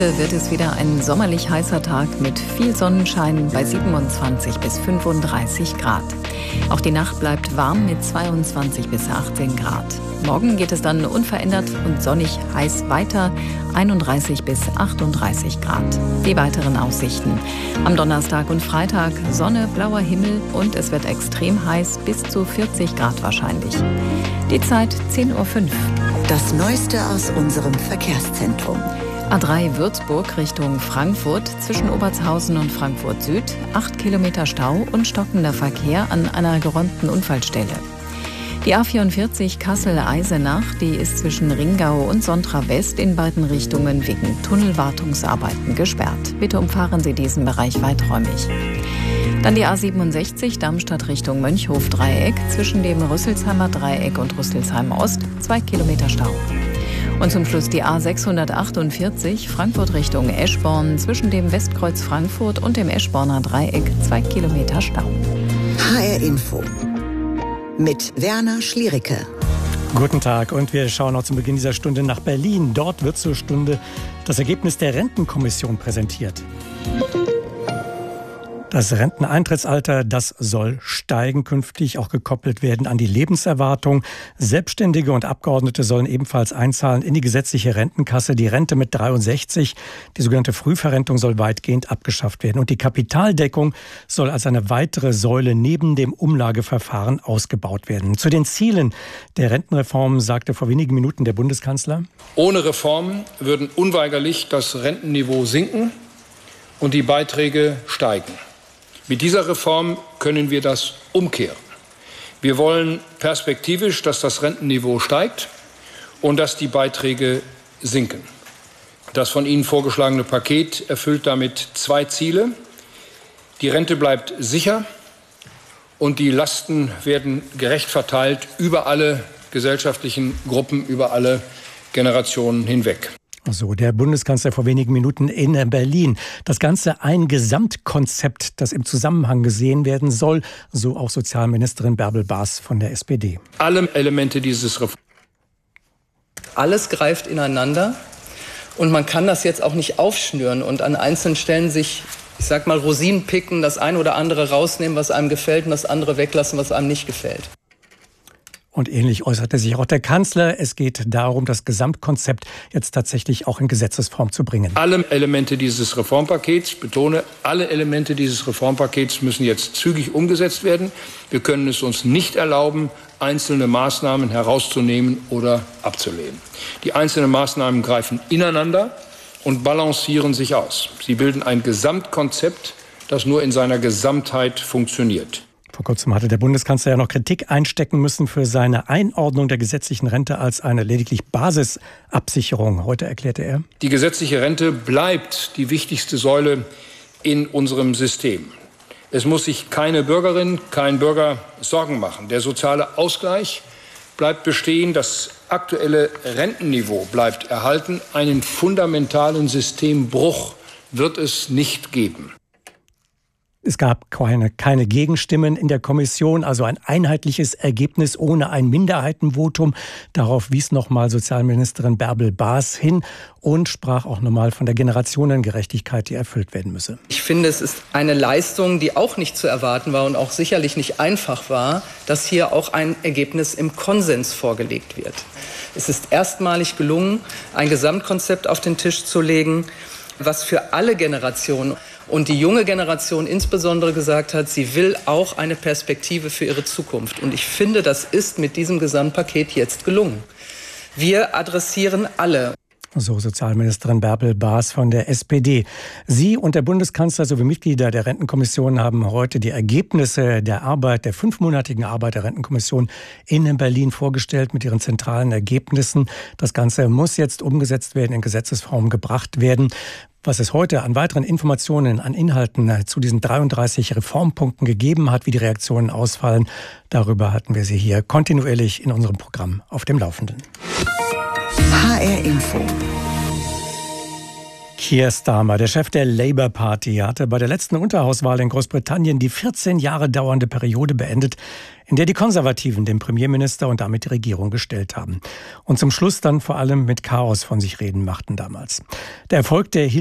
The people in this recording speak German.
Wird es wieder ein sommerlich heißer Tag mit viel Sonnenschein bei 27 bis 35 Grad. Auch die Nacht bleibt warm mit 22 bis 18 Grad. Morgen geht es dann unverändert und sonnig heiß weiter, 31 bis 38 Grad. Die weiteren Aussichten: am Donnerstag und Freitag Sonne, blauer Himmel und es wird extrem heiß, bis zu 40 Grad wahrscheinlich. Die Zeit 10:05 Uhr. Das Neueste aus unserem Verkehrszentrum. A3 Würzburg Richtung Frankfurt, zwischen Obertshausen und Frankfurt Süd, 8 Kilometer Stau und stockender Verkehr an einer geräumten Unfallstelle. Die A44 Kassel-Eisenach, die ist zwischen Ringau und Sontra West in beiden Richtungen wegen Tunnelwartungsarbeiten gesperrt. Bitte umfahren Sie diesen Bereich weiträumig. Dann die A67 Darmstadt Richtung Mönchhof-Dreieck, zwischen dem Rüsselsheimer Dreieck und Rüsselsheim Ost, 2 Kilometer Stau. Und zum Schluss die A648 Frankfurt Richtung Eschborn, zwischen dem Westkreuz Frankfurt und dem Eschborner Dreieck, 2 Kilometer Stau. HR Info mit Werner Schliericke. Guten Tag und wir schauen noch zum Beginn dieser Stunde nach Berlin. Dort wird zur Stunde das Ergebnis der Rentenkommission präsentiert. Das Renteneintrittsalter, das soll steigen, künftig auch gekoppelt werden an die Lebenserwartung. Selbstständige und Abgeordnete sollen ebenfalls einzahlen in die gesetzliche Rentenkasse. Die Rente mit 63, die sogenannte Frühverrentung, soll weitgehend abgeschafft werden. Und die Kapitaldeckung soll als eine weitere Säule neben dem Umlageverfahren ausgebaut werden. Zu den Zielen der Rentenreform sagte vor wenigen Minuten der Bundeskanzler: Ohne Reform würden unweigerlich das Rentenniveau sinken und die Beiträge steigen. Mit dieser Reform können wir das umkehren. Wir wollen perspektivisch, dass das Rentenniveau steigt und dass die Beiträge sinken. Das von Ihnen vorgeschlagene Paket erfüllt damit zwei Ziele. Die Rente bleibt sicher und die Lasten werden gerecht verteilt über alle gesellschaftlichen Gruppen, über alle Generationen hinweg. So, der Bundeskanzler vor wenigen Minuten in Berlin. Das Ganze ein Gesamtkonzept, das im Zusammenhang gesehen werden soll, so auch Sozialministerin Bärbel Baas von der SPD. Alle Elemente dieses Alles greift ineinander und man kann das jetzt auch nicht aufschnüren und an einzelnen Stellen sich, ich sag mal, Rosinen picken, das eine oder andere rausnehmen, was einem gefällt, und das andere weglassen, was einem nicht gefällt. Und ähnlich äußerte sich auch der Kanzler. Es geht darum, das Gesamtkonzept jetzt tatsächlich auch in Gesetzesform zu bringen. Alle Elemente dieses Reformpakets, betone, alle Elemente dieses Reformpakets müssen jetzt zügig umgesetzt werden. Wir können es uns nicht erlauben, einzelne Maßnahmen herauszunehmen oder abzulehnen. Die einzelnen Maßnahmen greifen ineinander und balancieren sich aus. Sie bilden ein Gesamtkonzept, das nur in seiner Gesamtheit funktioniert. Vor kurzem hatte der Bundeskanzler ja noch Kritik einstecken müssen für seine Einordnung der gesetzlichen Rente als eine lediglich Basisabsicherung. Heute erklärte er: Die gesetzliche Rente bleibt die wichtigste Säule in unserem System. Es muss sich keine Bürgerin, kein Bürger Sorgen machen. Der soziale Ausgleich bleibt bestehen, das aktuelle Rentenniveau bleibt erhalten. Einen fundamentalen Systembruch wird es nicht geben. Es gab keine Gegenstimmen in der Kommission, also ein einheitliches Ergebnis ohne ein Minderheitenvotum. Darauf wies nochmal Sozialministerin Bärbel Baas hin und sprach auch nochmal von der Generationengerechtigkeit, die erfüllt werden müsse. Ich finde, es ist eine Leistung, die auch nicht zu erwarten war und auch sicherlich nicht einfach war, dass hier auch ein Ergebnis im Konsens vorgelegt wird. Es ist erstmalig gelungen, ein Gesamtkonzept auf den Tisch zu legen, was für alle Generationen und die junge Generation insbesondere gesagt hat, sie will auch eine Perspektive für ihre Zukunft. Und ich finde, das ist mit diesem Gesamtpaket jetzt gelungen. Wir adressieren alle. So Sozialministerin Bärbel Baas von der SPD. Sie und der Bundeskanzler sowie Mitglieder der Rentenkommission haben heute die Ergebnisse der Arbeit, der 5-monatigen Arbeit der Rentenkommission in Berlin vorgestellt mit ihren zentralen Ergebnissen. Das Ganze muss jetzt umgesetzt werden, in Gesetzesform gebracht werden. Was es heute an weiteren Informationen, an Inhalten zu diesen 33 Reformpunkten gegeben hat, wie die Reaktionen ausfallen, darüber halten wir Sie hier kontinuierlich in unserem Programm auf dem Laufenden. HR Info. Keir Starmer, der Chef der Labour Party, hatte bei der letzten Unterhauswahl in Großbritannien die 14 Jahre dauernde Periode beendet, in der die Konservativen den Premierminister und damit die Regierung gestellt haben. Und zum Schluss dann vor allem mit Chaos von sich reden machten damals. Der Erfolg der